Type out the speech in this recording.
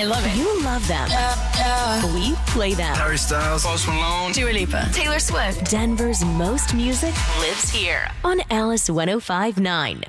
I love it. You love them. We play them. Harry Styles, Post Malone, Dua Lipa, Taylor Swift. Denver's most music lives here on Alice 105.9.